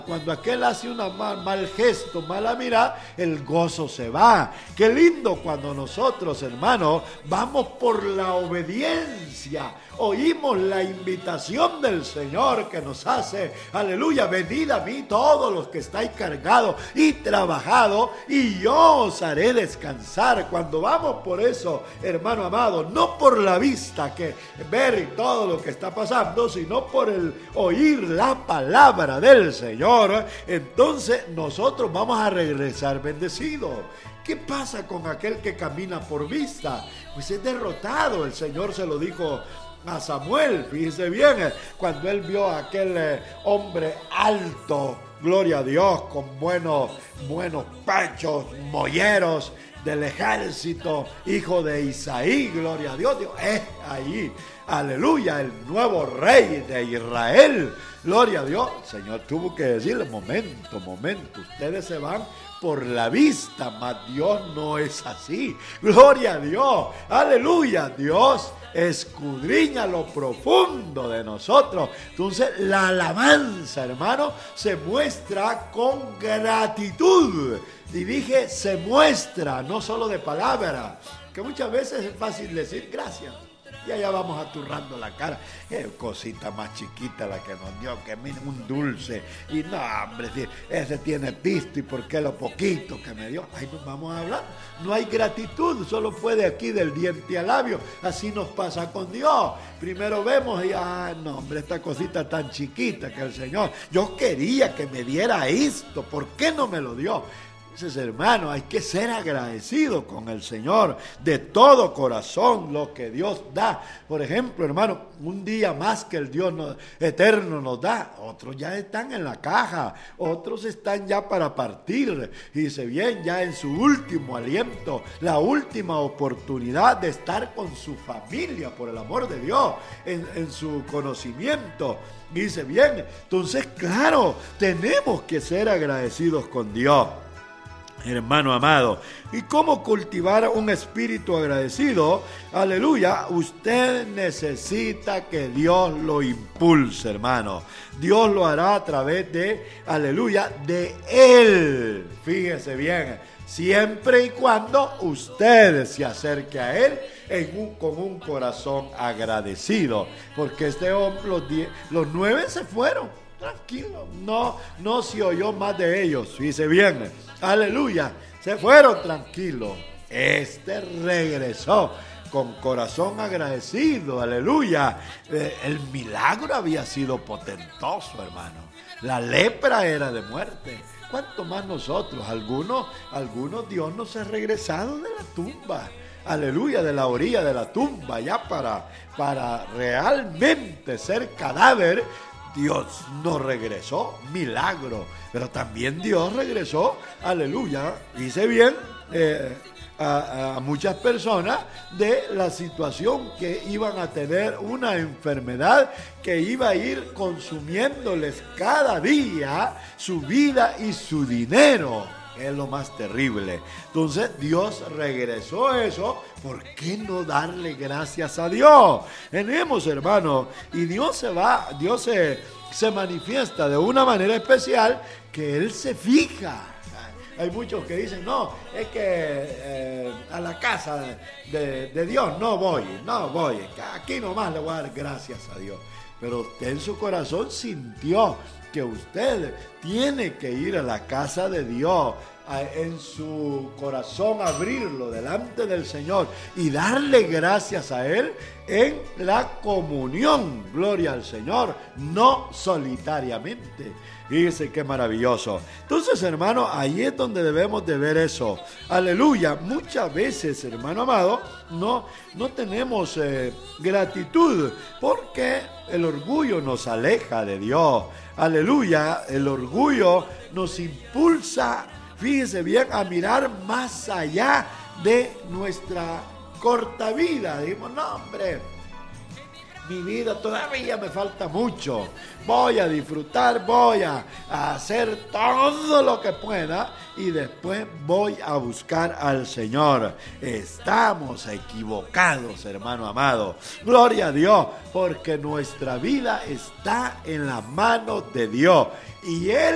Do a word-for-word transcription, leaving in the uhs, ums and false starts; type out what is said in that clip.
Cuando aquel hace un mal, mal gesto, mala mirada, el gozo se va. Qué lindo cuando nosotros, hermanos, vamos por la obediencia. Oímos la invitación del Señor que nos hace, aleluya, venid a mí todos los que estáis cargados y trabajados, y yo os haré descansar. Cuando vamos por eso, hermano amado, no por la vista que ver todo lo que está pasando, sino por el oír la palabra del Señor, entonces nosotros vamos a regresar bendecidos. ¿Qué pasa con aquel que camina por vista? Pues es derrotado. El Señor se lo dijo a Samuel, fíjese bien, cuando él vio a aquel eh, hombre alto, gloria a Dios, con buenos, buenos pechos, molleros del ejército, hijo de Isaí, gloria a Dios, Dios es ahí, aleluya, el nuevo rey de Israel, gloria a Dios. El Señor tuvo que decirle, momento, momento, ustedes se van por la vista, mas Dios no es así, gloria a Dios, aleluya, Dios escudriña lo profundo de nosotros. Entonces la alabanza, hermano, se muestra con gratitud. Y dije, se muestra, no solo de palabra, que muchas veces es fácil decir gracias. Y allá vamos aturrando la cara. Qué cosita más chiquita la que nos dio, que mire, un dulce. Y no, hombre, ese tiene pisto, ¿y por qué lo poquito que me dio? Ahí nos vamos a hablar. No hay gratitud, solo fue de aquí del diente al labio. Así nos pasa con Dios. Primero vemos y, ah, no, hombre, esta cosita tan chiquita que el Señor, yo quería que me diera esto, ¿por qué no me lo dio? Entonces, hermano, hay que ser agradecido con el Señor de todo corazón lo que Dios da. Por ejemplo, hermano, un día más que el Dios nos, eterno nos da. Otros ya están en la caja, otros están ya para partir. Y dice bien, ya en su último aliento, la última oportunidad de estar con su familia, por el amor de Dios, en, en su conocimiento. Dice bien, entonces, claro, tenemos que ser agradecidos con Dios. Hermano amado, ¿y cómo cultivar un espíritu agradecido? Aleluya, usted necesita que Dios lo impulse, hermano. Dios lo hará a través de, aleluya, de Él. Fíjese bien, siempre y cuando usted se acerque a Él en un, con un corazón agradecido. Porque este hombre, los, diez, los nueve se fueron. Tranquilo, no, no se oyó más de ellos, fíjese bien, aleluya, se fueron tranquilos. Este regresó con corazón agradecido, aleluya. Eh, el milagro había sido potentoso, hermano. La lepra era de muerte. ¿Cuánto más nosotros? Algunos, algunos Dios nos ha regresado de la tumba. Aleluya, de la orilla de la tumba, ya para, para realmente ser cadáver. Dios nos regresó, milagro, pero también Dios regresó, aleluya, dice bien, eh, a, a muchas personas de la situación que iban a tener una enfermedad que iba a ir consumiéndoles cada día su vida y su dinero. Es lo más terrible. Entonces Dios regresó eso. ¿Por qué no darle gracias a Dios? Tenemos, hermano, y Dios se va, Dios se, se manifiesta de una manera especial que Él se fija. Hay muchos que dicen, no, es que eh, a la casa de, de Dios no voy, no voy. Aquí nomás le voy a dar gracias a Dios. Pero usted en su corazón sintió que usted tiene que ir a la casa de Dios, a, en su corazón abrirlo delante del Señor y darle gracias a Él en la comunión, gloria al Señor, no solitariamente. Fíjese qué maravilloso. Entonces, hermano, ahí es donde debemos de ver eso. Aleluya. Muchas veces, hermano amado, no, no tenemos eh, gratitud porque el orgullo nos aleja de Dios. Aleluya. El orgullo nos impulsa, fíjese bien, a mirar más allá de nuestra corta vida. Dijimos, no, hombre, mi vida todavía me falta mucho. Voy a disfrutar, voy a, a hacer todo lo que pueda y después voy a buscar al Señor. Estamos equivocados, hermano amado. Gloria a Dios, porque nuestra vida está en las manos de Dios y Él